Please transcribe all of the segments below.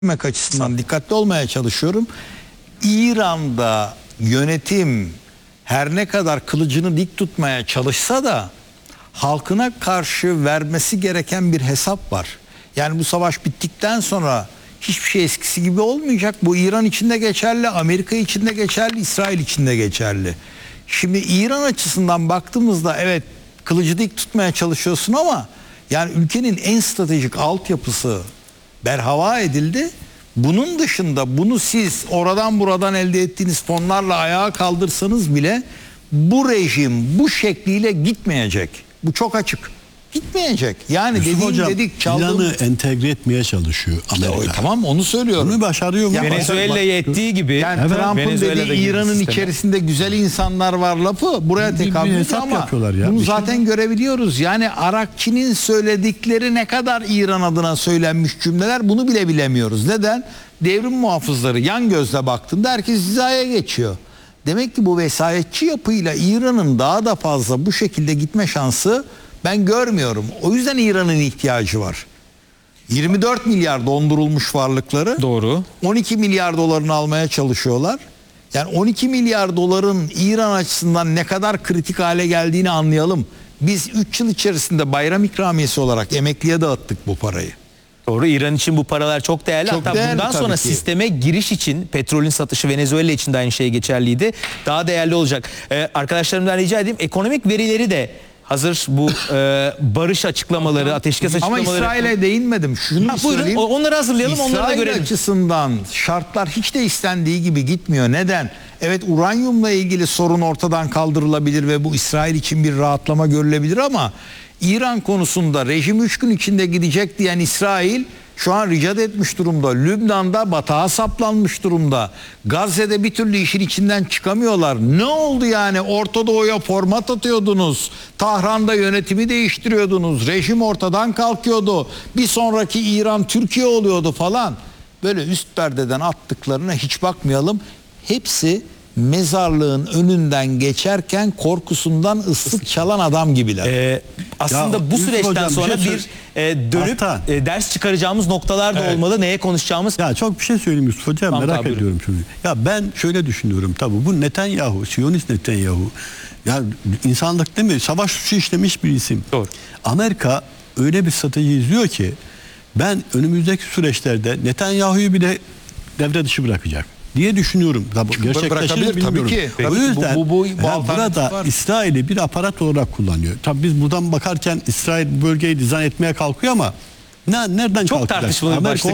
açısından dikkatli olmaya çalışıyorum. İran'da yönetim her ne kadar kılıcını dik tutmaya çalışsa da halkına karşı vermesi gereken bir hesap var. Yani bu savaş bittikten sonra hiçbir şey eskisi gibi olmayacak. Bu İran için de geçerli, Amerika için de geçerli, İsrail için de geçerli. Şimdi İran açısından baktığımızda evet kılıcı dik tutmaya çalışıyorsun ama yani ülkenin en stratejik altyapısı berhava edildi. Bunun dışında bunu siz oradan buradan elde ettiğiniz fonlarla ayağa kaldırsanız bile bu rejim bu şekliyle gitmeyecek. Bu çok açık. Gitmeyecek. Yani dedik İran'ı entegre etmeye çalışıyor Amerika. Tamam onu söylüyorum. Bunu başarıyor mu? Venezuela'ya ettiği gibi. Yani evet, Trump'ın dediği İran'ın içerisinde güzel insanlar var lafı buraya tekabül ediyor ama bunu zaten görebiliyoruz. Yani Arakçı'nın söyledikleri ne kadar İran adına söylenmiş cümleler bunu bile bilemiyoruz. Neden? Devrim muhafızları yan gözle baktığında herkes hizaya geçiyor. Demek ki bu vesayetçi yapıyla İran'ın daha da fazla bu şekilde gitme şansı ben görmüyorum. O yüzden İran'ın ihtiyacı var. 24 milyar dondurulmuş varlıkları. Doğru. 12 milyar dolarını almaya çalışıyorlar. Yani 12 milyar doların İran açısından ne kadar kritik hale geldiğini anlayalım. Biz 3 yıl içerisinde bayram ikramiyesi olarak emekliye dağıttık bu parayı. Doğru, İran için bu paralar çok değerli. Çok hatta değerli bundan sonra sisteme giriş için petrolün satışı Venezuela için de aynı şey geçerliydi. Daha değerli olacak. Arkadaşlarımdan rica edeyim ekonomik verileri de hazır bu barış açıklamaları, ateşkes açıklamaları. Ama İsrail'e değinmedim. Şunu söyleyeyim. Onları hazırlayalım, onları da görelim. İsrail açısından şartlar hiç de istendiği gibi gitmiyor. Neden? Evet uranyumla ilgili sorun ortadan kaldırılabilir ve bu İsrail için bir rahatlama görülebilir ama İran konusunda rejim 3 gün içinde gidecek diyen İsrail şu an ricat etmiş durumda. Lübnan'da batağa saplanmış durumda. Gazze'de bir türlü işin içinden çıkamıyorlar. Ne oldu yani? Orta Doğu'ya format atıyordunuz. Tahran'da yönetimi değiştiriyordunuz. Rejim ortadan kalkıyordu. Bir sonraki İran Türkiye oluyordu falan. Böyle üst perdeden attıklarına hiç bakmayalım. Hepsi mezarlığın önünden geçerken korkusundan ıslık çalan adam gibiler. Aslında ya, bu süreçten sonra dönüp ders çıkaracağımız noktalar da olmalı. Neye konuşacağımız? Ya çok bir şey söyleyeyim Yusuf Hocam, merak ediyorum şunu. Ya ben şöyle düşünüyorum tabii bu Netanyahu, Siyonist Netanyahu ya insanlık değil mi? Savaş suçu işlemiş bir isim. Doğru. Amerika öyle bir strateji izliyor ki ben önümüzdeki süreçlerde Netanyahu'yu bile devre dışı bırakacak diye düşünüyorum. Gerçekleşir bilmiyorum. Tabii ki. O yüzden burada var. İsrail'i bir aparat olarak kullanıyor. Tabii biz buradan bakarken İsrail bu bölgeyi dizayn etmeye kalkıyor ama nereden çok kalkacak? Tartışmalı bir başlık.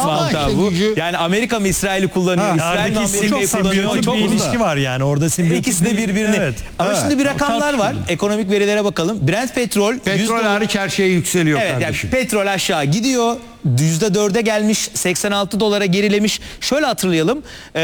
Yani Amerika mı İsrail'i kullanıyor? İsrail mi Amerika'yı kullanıyor? Çok bir ilişki var yani orada. İkisi de birbirine. Evet. Ama şimdi bir rakamlar var. Ekonomik verilere bakalım. Brent petrol hariç her şey yükseliyor kardeşim. Yani petrol aşağı gidiyor. %4'e gelmiş. 86 dolara gerilemiş. Şöyle hatırlayalım.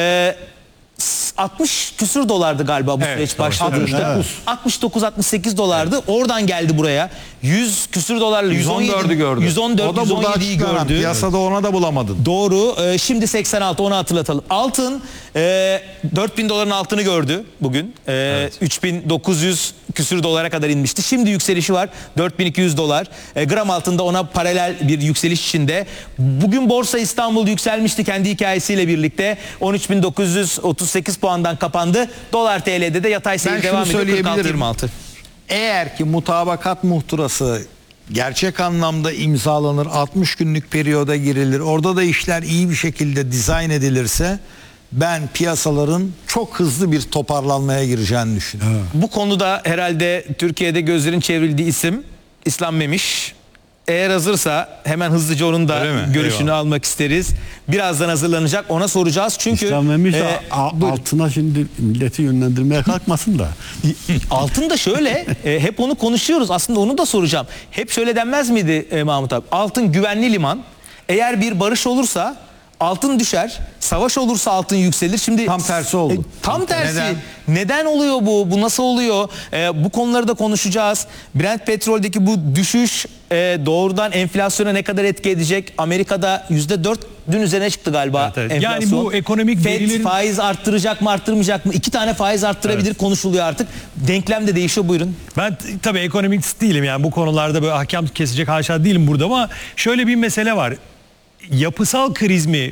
60 küsür dolardı galiba bu süreç başladığında. 69-68 dolardı. Oradan geldi buraya. 100 küsür dolarla 114'ü gördü. 114, 117'yi gördü. Piyasada ona da bulamadın. Doğru. Şimdi 86, onu hatırlatalım. Altın 4000 doların altını gördü bugün. 3900 küsür dolara kadar inmişti. Şimdi yükselişi var. 4200 dolar. Gram altında ona paralel bir yükseliş içinde. Bugün Borsa İstanbul yükselmişti kendi hikayesiyle birlikte. 13.938 puandan kapandı. Dolar TL'de de yatay seyir devam ediyor. 46.26. Eğer ki mutabakat muhtırası gerçek anlamda imzalanır, 60 günlük periyoda girilir, orada da işler iyi bir şekilde dizayn edilirse ben piyasaların çok hızlı bir toparlanmaya gireceğini düşünüyorum. Bu konuda herhalde Türkiye'de gözlerin çevrildiği isim İslam Memiş. Eğer hazırsa hemen hızlıca onun da görüşünü almak isteriz. Birazdan hazırlanacak, ona soracağız. Çünkü İslam Memiş altına şimdi milleti yönlendirmeye kalkmasın da. Altın da şöyle hep onu konuşuyoruz. Aslında onu da soracağım. Hep şöyle denmez miydi Mahmut abi? Altın güvenli liman. Eğer bir barış olursa altın düşer. Savaş olursa altın yükselir. Şimdi tam tersi oldu. Tam tersi. Neden oluyor bu? Bu nasıl oluyor? Bu konuları da konuşacağız. Brent petroldeki bu düşüş doğrudan enflasyona ne kadar etki edecek? Amerika'da %4 dün üzerine çıktı galiba enflasyon. Yani bu ekonomik verilerin... faiz arttıracak mı arttırmayacak mı? 2 tane faiz arttırabilir konuşuluyor artık. Denklem de değişiyor, buyurun. Ben tabii ekonomist değilim yani bu konularda böyle hakem kesecek haşa değilim burada ama şöyle bir mesele var. yapısal kriz mi